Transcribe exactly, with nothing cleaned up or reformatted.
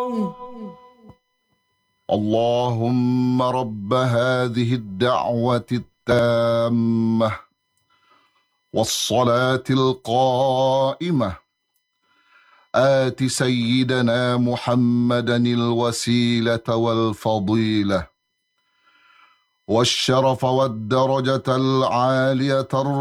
اللهم رب هذه الدعوة التامة والصلاة القائمة آت سيدنا محمدا الوسيلة والفضيلة والشرف والدرجة العالية